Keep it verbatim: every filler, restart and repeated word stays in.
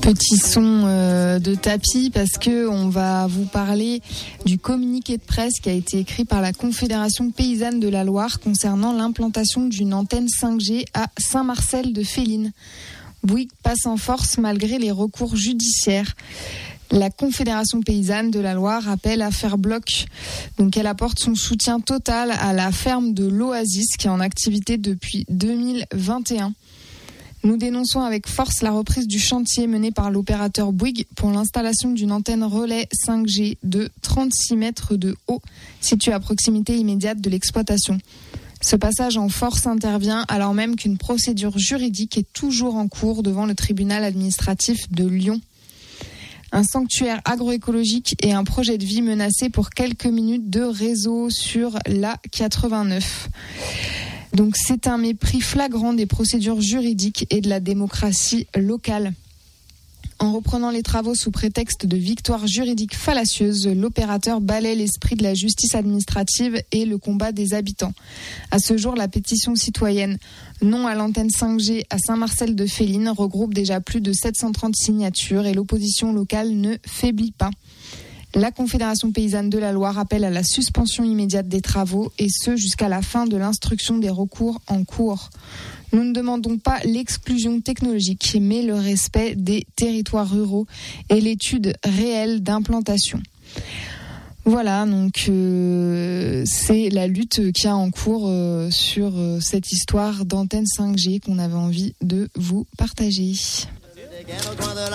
Petit son euh, de tapis parce que on va vous parler du communiqué de presse qui a été écrit par la Confédération paysanne de la Loire concernant l'implantation d'une antenne cinq G à Saint-Marcel-de-Féline. Bouygues passe en force malgré les recours judiciaires. La Confédération paysanne de la Loire appelle à faire bloc. Donc elle apporte son soutien total à la ferme de l'Oasis qui est en activité depuis deux mille vingt et un. Nous dénonçons avec force la reprise du chantier mené par l'opérateur Bouygues pour l'installation d'une antenne relais cinq G de trente-six mètres de haut, située à proximité immédiate de l'exploitation. Ce passage en force intervient alors même qu'une procédure juridique est toujours en cours devant le tribunal administratif de Lyon. Un sanctuaire agroécologique et un projet de vie menacés pour quelques minutes de réseau sur l'A quatre-vingt-neuf. Donc c'est un mépris flagrant des procédures juridiques et de la démocratie locale. En reprenant les travaux sous prétexte de victoire juridique fallacieuse, l'opérateur balaie l'esprit de la justice administrative et le combat des habitants. À ce jour, la pétition citoyenne Non à l'antenne cinq G à Saint-Marcel-de-Féline regroupe déjà plus de sept cent trente signatures et l'opposition locale ne faiblit pas. La Confédération paysanne de la Loire appelle à la suspension immédiate des travaux et ce jusqu'à la fin de l'instruction des recours en cours. Nous ne demandons pas l'exclusion technologique, mais le respect des territoires ruraux et l'étude réelle d'implantation. Voilà, donc euh, c'est la lutte qui a en cours euh, sur euh, cette histoire d'antenne cinq G qu'on avait envie de vous partager.